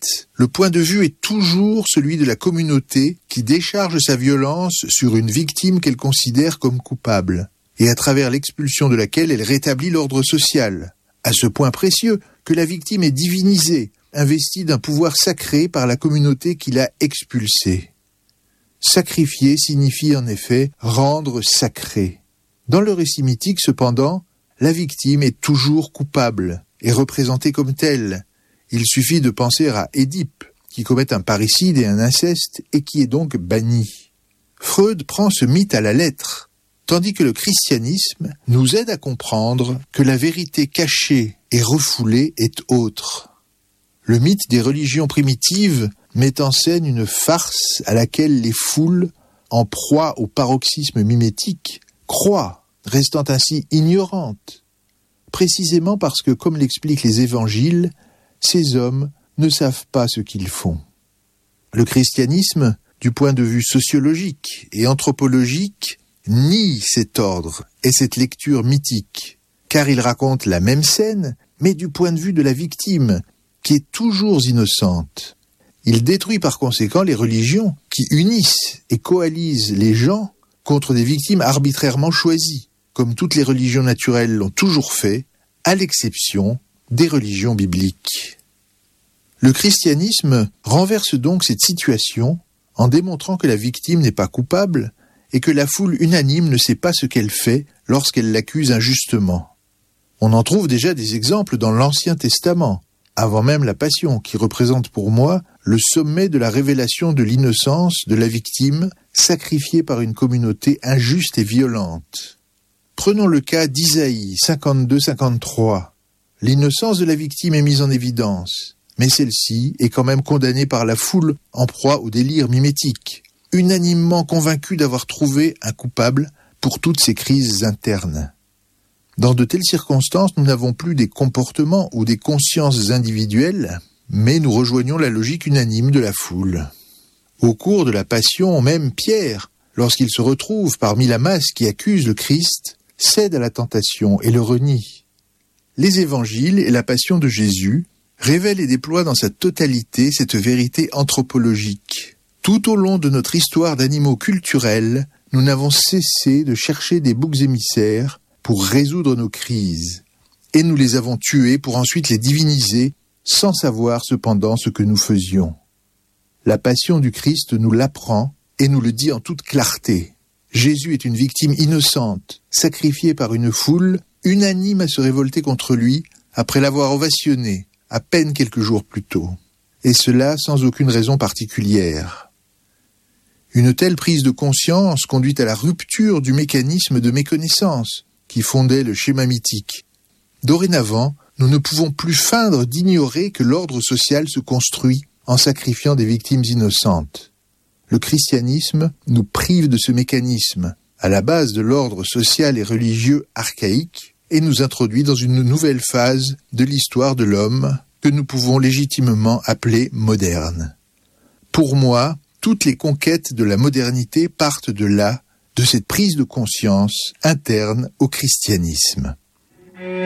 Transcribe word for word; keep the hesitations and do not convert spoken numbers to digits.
fait, le point de vue est toujours celui de la communauté qui décharge sa violence sur une victime qu'elle considère comme coupable, et à travers l'expulsion de laquelle elle rétablit l'ordre social, à ce point précieux que la victime est divinisée, investie d'un pouvoir sacré par la communauté qui l'a expulsée. Sacrifier signifie en effet rendre sacré. Dans le récit mythique, cependant, la victime est toujours coupable et représentée comme telle. Il suffit de penser à Édipe, qui commet un parricide et un inceste et qui est donc banni. Freud prend ce mythe à la lettre, tandis que le christianisme nous aide à comprendre que la vérité cachée et refoulée est autre. Le mythe des religions primitives met en scène une farce à laquelle les foules, en proie au paroxysme mimétique, croient, restant ainsi ignorantes, précisément parce que, comme l'expliquent les évangiles, ces hommes ne savent pas ce qu'ils font. Le christianisme, du point de vue sociologique et anthropologique, nie cet ordre et cette lecture mythique, car il raconte la même scène, mais du point de vue de la victime, qui est toujours innocente. Il détruit par conséquent les religions qui unissent et coalisent les gens contre des victimes arbitrairement choisies, comme toutes les religions naturelles l'ont toujours fait, à l'exception des religions bibliques. Le christianisme renverse donc cette situation en démontrant que la victime n'est pas coupable et que la foule unanime ne sait pas ce qu'elle fait lorsqu'elle l'accuse injustement. On en trouve déjà des exemples dans l'Ancien Testament, avant même la Passion, qui représente pour moi le sommet de la révélation de l'innocence de la victime sacrifiée par une communauté injuste et violente. Prenons le cas d'Isaïe cinquante-deux cinquante-trois. L'innocence de la victime est mise en évidence, mais celle-ci est quand même condamnée par la foule en proie au délire mimétique, unanimement convaincue d'avoir trouvé un coupable pour toutes ces crises internes. Dans de telles circonstances, nous n'avons plus des comportements ou des consciences individuelles, mais nous rejoignons la logique unanime de la foule. Au cours de la Passion, même Pierre, lorsqu'il se retrouve parmi la masse qui accuse le Christ, cède à la tentation et le renie. Les évangiles et la Passion de Jésus révèlent et déploient dans sa totalité cette vérité anthropologique. Tout au long de notre histoire d'animaux culturels, nous n'avons cessé de chercher des boucs émissaires pour résoudre nos crises, et nous les avons tués pour ensuite les diviniser, sans savoir cependant ce que nous faisions. La Passion du Christ nous l'apprend et nous le dit en toute clarté. Jésus est une victime innocente, sacrifiée par une foule unanime à se révolter contre lui après l'avoir ovationné à peine quelques jours plus tôt, et cela sans aucune raison particulière. Une telle prise de conscience conduit à la rupture du mécanisme de méconnaissance qui fondait le schéma mythique. Dorénavant, nous ne pouvons plus feindre d'ignorer que l'ordre social se construit en sacrifiant des victimes innocentes. Le christianisme nous prive de ce mécanisme, à la base de l'ordre social et religieux archaïque, et nous introduit dans une nouvelle phase de l'histoire de l'homme que nous pouvons légitimement appeler moderne. Pour moi, toutes les conquêtes de la modernité partent de là, de cette prise de conscience interne au christianisme.